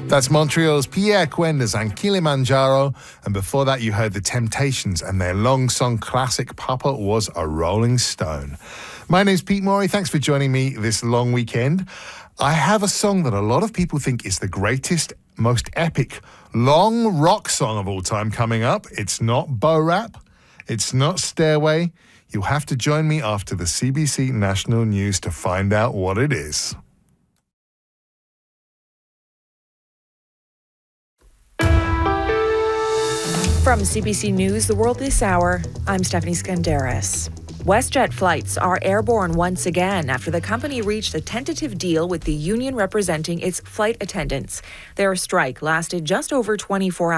That's Montreal's Pierre Quendes and Kilimanjaro. And before that, you heard The Temptations and their long song classic, Papa Was a Rolling Stone. My name's Pete Morey. Thanks for joining me this long weekend. I have a song that a lot of people think is the greatest, most epic, long rock song of all time coming up. It's not Bo Rap. It's not Stairway. You'll have to join me after the CBC National News to find out what it is. From CBC News, The World This Hour, I'm Stephanie Skandaris. WestJet flights are airborne once again after the company reached a tentative deal with the union representing its flight attendants. Their strike lasted just over 24 hours.